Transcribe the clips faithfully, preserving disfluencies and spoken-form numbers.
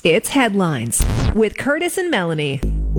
It's Headlines with Curtis and Melanie.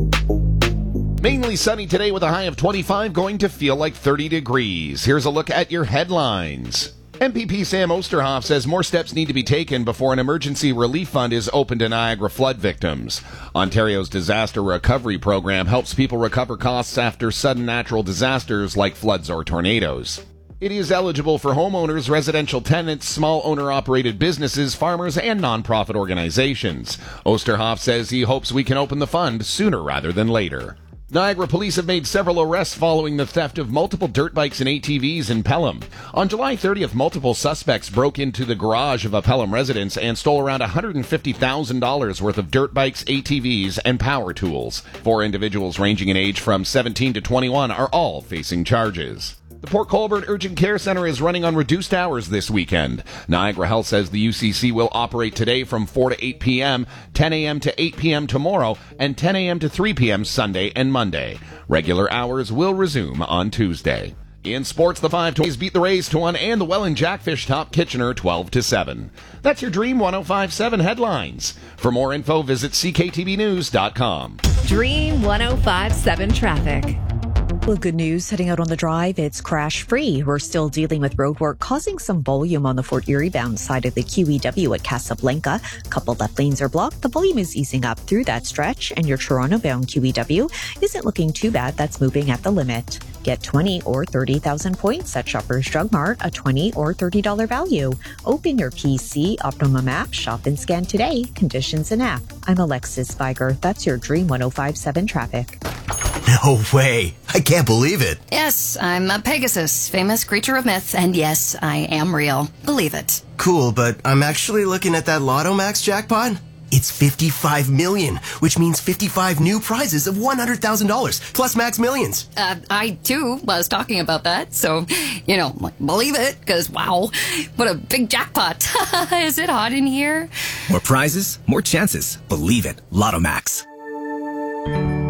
Mainly sunny today with a high of twenty-five, going to feel like thirty degrees. Here's a look at your headlines. M P P Sam Oosterhoff says more steps need to be taken before an emergency relief fund is opened to Niagara flood victims. Ontario's disaster recovery program helps people recover costs after sudden natural disasters like floods or tornadoes. It is eligible for homeowners, residential tenants, small owner-operated businesses, farmers, and nonprofit organizations. Oosterhoff says he hopes we can open the fund sooner rather than later. Niagara police have made several arrests following the theft of multiple dirt bikes and A T Vs in Pelham. On July thirtieth, multiple suspects broke into the garage of a Pelham residence and stole around one hundred fifty thousand dollars worth of dirt bikes, A T Vs, and power tools. Four individuals ranging in age from seventeen to twenty-one are all facing charges. The Port Colborne Urgent Care Center is running on reduced hours this weekend. Niagara Health says the U C C will operate today from four to eight p.m., ten a.m. to eight p.m. tomorrow, and ten a.m. to three p.m. Sunday and Monday. Regular hours will resume on Tuesday. In sports, the five twenties beat the Rays to one and the Welland Jackfish top Kitchener twelve to seven. That's your Dream one oh five point seven headlines. For more info, visit c k t b news dot com. Dream one oh five point seven traffic. Well, good news heading out on the drive. It's crash free. We're still dealing with road work causing some volume on the Fort Erie bound side of the Q E W at Casablanca. Couple left lanes are blocked. The volume is easing up through that stretch, and your Toronto bound Q E W isn't looking too bad. That's moving at the limit. Get twenty or thirty thousand points at Shoppers Drug Mart, a twenty or thirty dollars value. Open your P C Optimum app, shop and scan today. Conditions and app. I'm Alexis Viger. That's your Dream one oh five point seven traffic. No way. I can't believe it. Yes, I'm a Pegasus, famous creature of myth, and yes, I am real. Believe it. Cool, but I'm actually looking at that Lotto Max jackpot. It's fifty-five million, which means fifty-five new prizes of one hundred thousand dollars, plus Max Millions. Uh, I, too, was talking about that, so, you know, believe it, because, wow, what a big jackpot. Is it hot in here? More prizes, more chances. Believe it. Lotto Max.